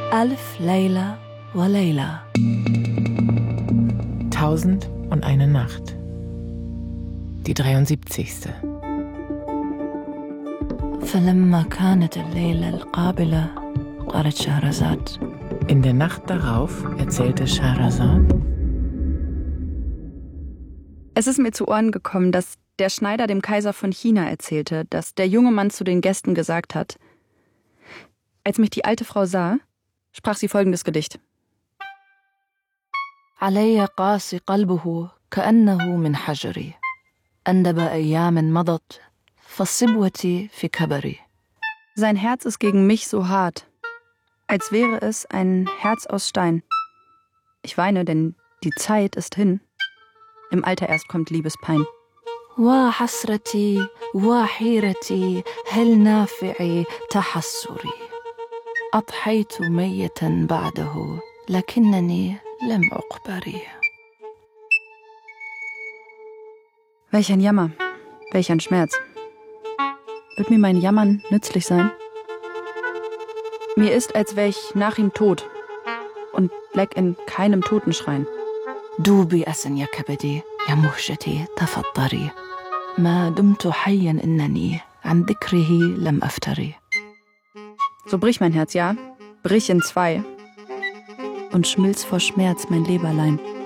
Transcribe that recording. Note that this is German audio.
ألف ليلة وليلة. 1001 Nacht. Die 73. فلما كانت الليلة القابلة قالت شهرزاد. In der Nacht darauf erzählte Scheherazade: Es ist mir zu Ohren gekommen, dass der Schneider dem Kaiser von China erzählte, dass der junge Mann zu den Gästen gesagt hat: Als mich die alte Frau sah, sprach sie folgendes Gedicht. علي قاسي قلبه كأنه من حجري أندب أيام مضت فالصبوة في كبري. Sein Herz ist gegen mich so hart, als wäre es ein Herz aus Stein. Ich weine, denn die Zeit ist hin. Im Alter erst kommt Liebespein. وحسرتي وحيرتي هل نافعي تحسري أضحيت ميتا بعده لكنني لم أقبري. Welch ein Jammer, welch ein Schmerz. Wird mir mein Jammern nützlich sein? Mir ist, als wär ich nach ihm tot und leck in keinem Totenschrein. دوبي أسن يا كبدي يا مهجتي تفطري ما دمت حيا إنني عن ذكره لم أفتري. So brich mein Herz, ja, brich in zwei und schmilz vor Schmerz mein Leberlein.